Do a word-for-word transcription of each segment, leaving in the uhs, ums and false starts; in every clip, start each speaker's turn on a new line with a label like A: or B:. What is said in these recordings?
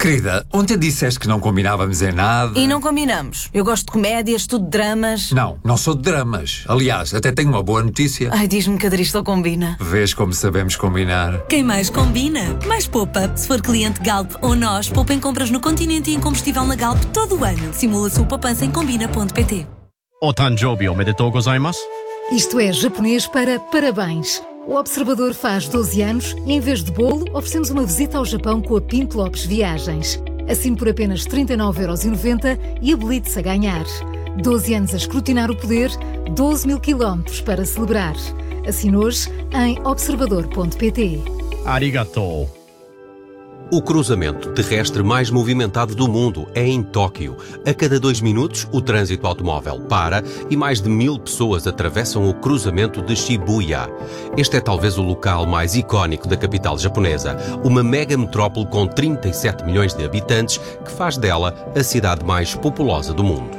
A: Querida, ontem disseste que não combinávamos em nada.
B: E não combinamos. Eu gosto de comédias, tudo de dramas.
A: Não, não sou de dramas. Aliás, até tenho uma boa notícia.
B: Ai, diz-me que a Dristol combina.
A: Vês como sabemos combinar.
C: Quem mais combina, mais poupa. Se for cliente Galp ou nós, poupa em compras no continente e em combustível na Galp todo o ano. Simula a sua poupança em combina ponto pt.
D: Otanjobi omedetou gozaimasu.
E: Isto é japonês para parabéns. O Observador faz doze anos e, em vez de bolo, oferecemos uma visita ao Japão com a Pinto Lopes Viagens. Assine por apenas trinta e nove euros e noventa centavos e habilite-se a ganhar. doze anos a escrutinar o poder, doze mil quilómetros para celebrar. Assine hoje em observador ponto pt.
D: Arigatou.
F: O cruzamento terrestre mais movimentado do mundo é em Tóquio. A cada dois minutos, o trânsito automóvel para e mais de mil pessoas atravessam o cruzamento de Shibuya. Este é talvez o local mais icónico da capital japonesa, uma mega metrópole com trinta e sete milhões de habitantes, que faz dela a cidade mais populosa do mundo.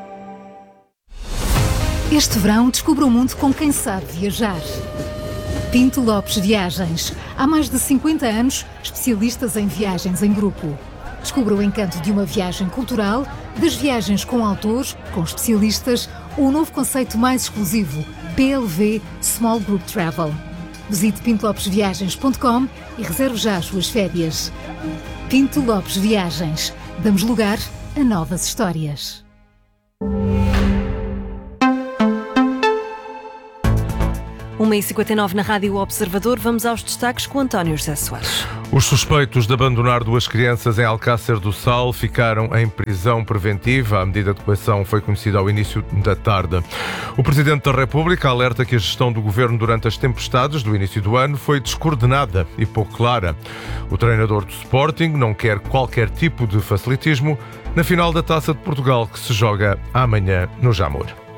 E: Este verão, descubra o mundo com quem sabe viajar. Pinto Lopes Viagens. Há mais de cinquenta anos, especialistas em viagens em grupo. Descubra o encanto de uma viagem cultural, das viagens com autores, com especialistas, ou o novo conceito mais exclusivo, P L V Small Group Travel. Visite pinto lopes viagens ponto com e reserve já as suas férias. Pinto Lopes Viagens. Damos lugar a novas histórias.
C: uma e cinquenta e nove na Rádio Observador. Vamos aos destaques com António José Soares.
G: Os suspeitos de abandonar duas crianças em Alcácer do Sal ficaram em prisão preventiva. A medida de coação foi conhecida ao início da tarde. O Presidente da República alerta que a gestão do governo durante as tempestades do início do ano foi descoordenada e pouco clara. O treinador do Sporting não quer qualquer tipo de facilitismo na final da Taça de Portugal, que se joga amanhã no Jamor.